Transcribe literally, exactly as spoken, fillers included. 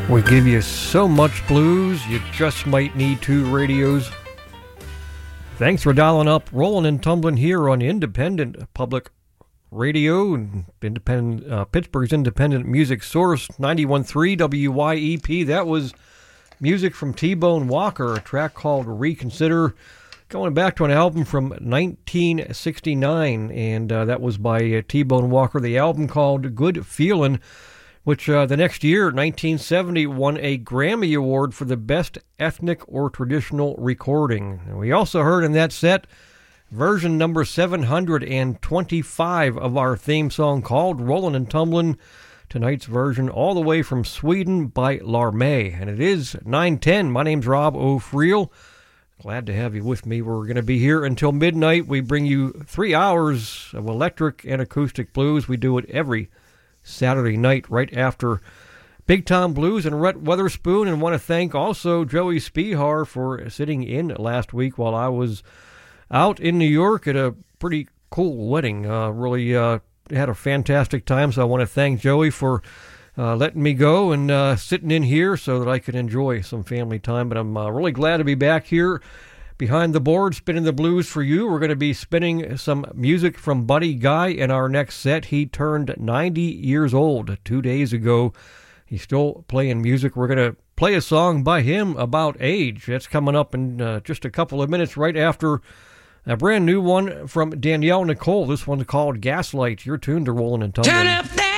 We give you so much blues, you just might need two radios. Thanks for dialing up, rolling and tumbling here on Independent Public Radio, and independent uh, Pittsburgh's independent music source, ninety-one point three W Y E P. That was music from T-Bone Walker, a track called Reconsider, going back to an album from nineteen sixty-nine, and uh, that was by uh, T-Bone Walker, the album called Good Feelin', which uh, the next year, nineteen seventy, won a Grammy Award for the Best Ethnic or Traditional Recording. And we also heard in that set version number seven hundred twenty-five of our theme song called Rollin' and Tumblin', tonight's version all the way from Sweden by Larmé. And it is nine ten. My name's Rob O'Friel. Glad to have you with me. We're going to be here until midnight. We bring you three hours of electric and acoustic blues. We do it every Saturday night right after Big Tom Blues and Rhett Weatherspoon, and want to thank also Joey Spihar for sitting in last week while I was out in New York at a pretty cool wedding. Uh, really uh, had a fantastic time, so I want to thank Joey for uh, letting me go and uh, sitting in here so that I could enjoy some family time. But I'm uh, really glad to be back here behind the board, spinning the blues for you. We're going to be spinning some music from Buddy Guy in our next set. He turned ninety years old two days ago. He's still playing music. We're going to play a song by him about age. That's coming up in uh, just a couple of minutes right after a brand new one from Danielle Nicole. This one's called Gaslight. You're tuned to Rollin' and Tumbling. Turn up that